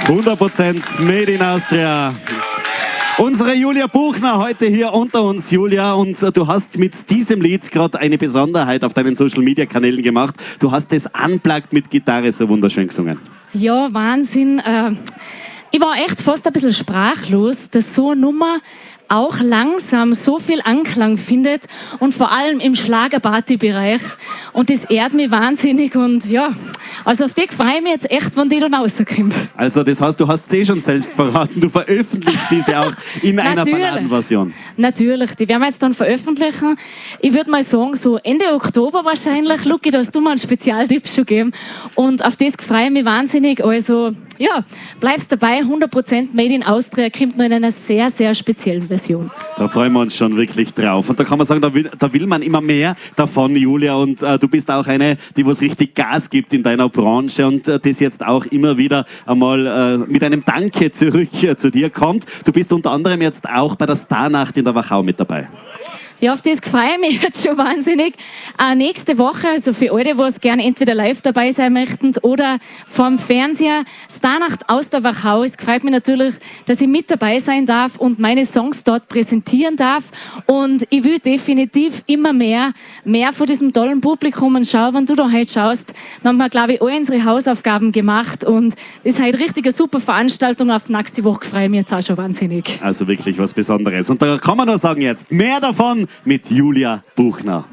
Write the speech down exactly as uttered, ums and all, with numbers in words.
hundert Prozent Made in Austria. Unsere Julia Buchner heute hier unter uns, Julia, und du hast mit diesem Lied gerade eine Besonderheit auf deinen Social-Media-Kanälen gemacht. Du hast es unplugged mit Gitarre so wunderschön gesungen. Ja, Wahnsinn. Äh, ich war echt fast ein bisschen sprachlos, dass so eine Nummer auch langsam so viel Anklang findet und vor allem im Schlager-Party-Bereich. Und das ehrt mich wahnsinnig und ja, also auf die freue ich mich jetzt echt, wenn die dann rauskommt. Also das heißt, du hast es eh schon selbst verraten, du veröffentlichst diese auch in einer Balladenversion. Natürlich, die werden wir jetzt dann veröffentlichen. Ich würde mal sagen, so Ende Oktober wahrscheinlich. Luki, da hast du mir einen Spezialtipp schon gegeben und auf das freue ich mich wahnsinnig. Also ja, bleibst dabei, hundert Prozent Made in Austria, kommt noch in einer sehr, sehr speziellen Version. Da freuen wir uns schon wirklich drauf. Und da kann man sagen, da will, da will man immer mehr davon, Julia. Und äh, du bist auch eine, die was richtig Gas gibt in deiner Branche und äh, das jetzt auch immer wieder einmal äh, mit einem Danke zurück äh, zu dir kommt. Du bist unter anderem jetzt auch bei der Starnacht in der Wachau mit dabei. Ja, auf das freue ich mich jetzt schon wahnsinnig. Äh, nächste Woche, also für alle, die gerne entweder live dabei sein möchten oder vom Fernseher, Starnacht aus der Wachau. Es freut mich natürlich, dass ich mit dabei sein darf und meine Songs dort präsentieren darf. Und ich will definitiv immer mehr, mehr von diesem tollen Publikum und schau, wenn du da heute schaust, dann haben wir, glaube ich, all unsere Hausaufgaben gemacht und das ist halt richtig eine super Veranstaltung. Auf nächste Woche freue ich mich jetzt auch schon wahnsinnig. Also wirklich was Besonderes. Und da kann man nur sagen jetzt, mehr davon mit Julia Buchner.